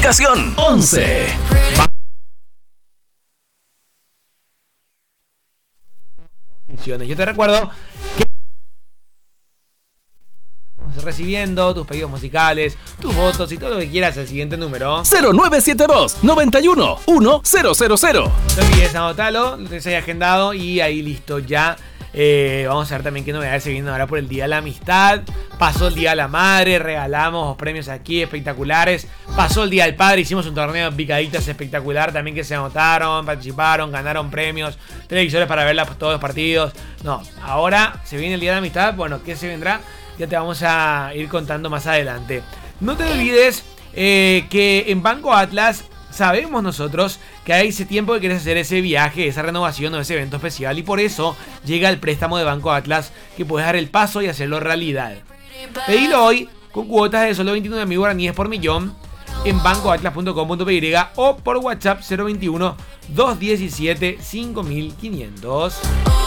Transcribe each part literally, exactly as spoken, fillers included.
ubicación once. Yo te recuerdo que estamos recibiendo tus pedidos musicales, tus votos y todo lo que quieras al siguiente número cero nueve siete dos, noventa y uno, uno cero cero cero. No te olvides anotarlo, lo tenés ahí agendado y ahí listo ya. Eh, vamos a ver también qué novedades se vienen ahora por el Día de la Amistad. Pasó el Día de la Madre, regalamos premios aquí espectaculares. Pasó el Día del Padre, hicimos un torneo de picaditas espectacular también, que se anotaron, participaron, ganaron premios, televisores para ver la, todos los partidos. No, ahora se viene el Día de la Amistad. Bueno, ¿qué se vendrá? Ya te vamos a ir contando más adelante. No te olvides eh, que en Banco Atlas sabemos nosotros que hay ese tiempo que quieres hacer ese viaje, esa renovación o ese evento especial, y por eso llega el préstamo de Banco Atlas, que puedes dar el paso y hacerlo realidad. Pedilo hoy con cuotas de solo veintinueve mil guaraníes por millón en banco atlas punto com punto pe y o por WhatsApp cero veintiuno, dos diecisiete, cinco mil quinientos.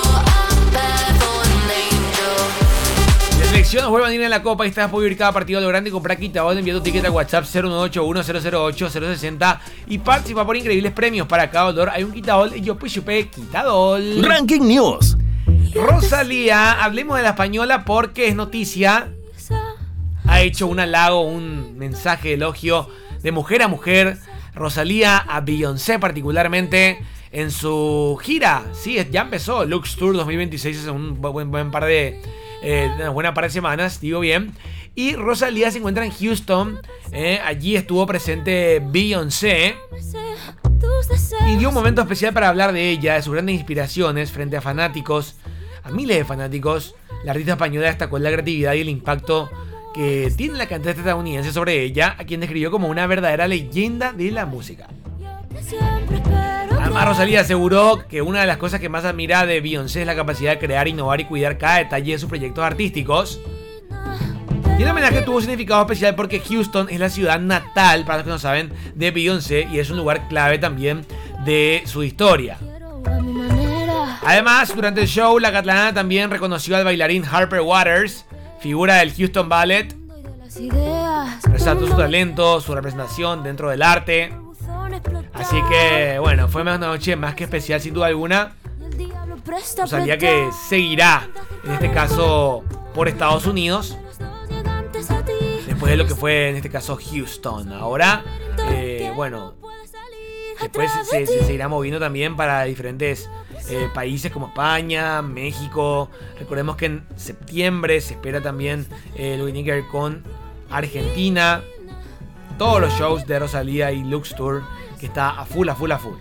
La selección vuelve a ir en la Copa y estás por vivir cada partido a lo grande y comprar Quitaol. Envía tu ticket a WhatsApp cero nueve ocho uno, cero cero ocho, cero seis cero y participa por increíbles premios. Para cada dolor hay un Quitaol y yo pues chupé Quitadol. Ranking News. Rosalía, hablemos de la española porque es noticia. Ha hecho un halago, un mensaje de elogio de mujer a mujer. Rosalía a Beyoncé particularmente en su gira. Sí, ya empezó Lux Tour dos mil veintiséis hace un buen, buen par de... Eh, una buena par de semanas, digo bien. Y Rosalía se encuentra en Houston. eh, Allí estuvo presente Beyoncé y dio un momento especial para hablar de ella, de sus grandes inspiraciones frente a fanáticos, a miles de fanáticos. La artista española destacó la creatividad y el impacto que tiene la cantante estadounidense sobre ella, a quien describió como una verdadera leyenda de la música. Además, Rosalía aseguró que una de las cosas que más admira de Beyoncé es la capacidad de crear, innovar y cuidar cada detalle de sus proyectos artísticos. Y el homenaje tuvo un significado especial porque Houston es la ciudad natal, para los que no saben, de Beyoncé, y es un lugar clave también de su historia. Además, durante el show, la catalana también reconoció al bailarín Harper Waters, figura del Houston Ballet. Resaltó su talento, su representación dentro del arte. Así que, bueno, fue una noche más que especial sin duda alguna. Rosalía que seguirá, en este caso, por Estados Unidos, después de lo que fue, en este caso, Houston. Ahora, eh, bueno, después se, se seguirá moviendo también para diferentes eh, países como España, México. Recordemos que en septiembre se espera también eh, lo que tiene que ver con Argentina. Todos los shows de Rosalía y Lux Tour, que está a full, a full, a full.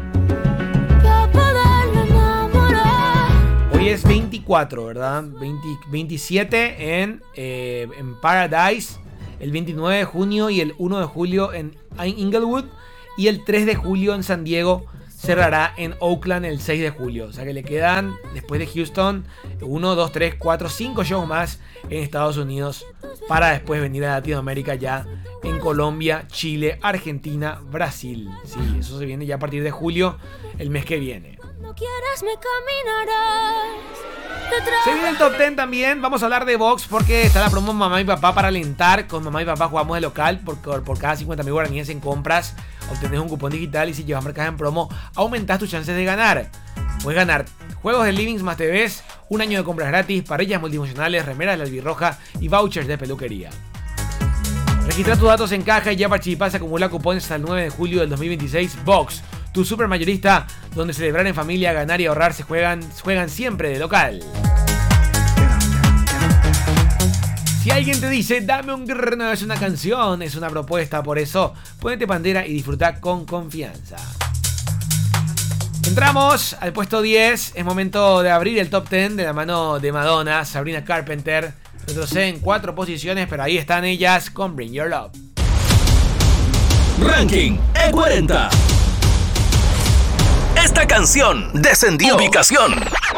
Hoy es veinticuatro, ¿verdad? veinte, veintisiete en, eh, en Paradise, el veintinueve de junio y el uno de julio en Inglewood, y el tres de julio en San Diego. Cerrará en Oakland el seis de julio. O sea que le quedan, después de Houston, uno, dos, tres, cuatro, cinco shows más en Estados Unidos, para después venir a Latinoamérica ya en Colombia, Chile, Argentina, Brasil. Sí, eso se viene ya a partir de julio, el mes que viene. Se viene el top diez también. Vamos a hablar de Vox porque está la promo Mamá y Papá para alentar. Con Mamá y Papá jugamos de local. Por, por cada cincuenta mil guaraníes en compras obtenés un cupón digital, y si llevas marcas en promo aumentás tus chances de ganar. Puedes ganar juegos de Livings más T Vs, un año de compras gratis, parrillas multifuncionales, remeras de la albirroja y vouchers de peluquería. Registra tus datos en caja y ya participás. Acumula cupones hasta el nueve de julio del dos mil veintiséis. Vox, tu super mayorista, donde celebrar en familia, ganar y ahorrar se juegan, juegan siempre de local. Si alguien te dice, dame un grrr, no es una canción, es una propuesta, por eso ponete pandera y disfruta con confianza. Entramos al puesto diez, es momento de abrir el top diez de la mano de Madonna. Sabrina Carpenter retrocede en cuatro posiciones, pero ahí están ellas con Bring Your Love. Ranking E cuarenta. Esta canción descendió ubicación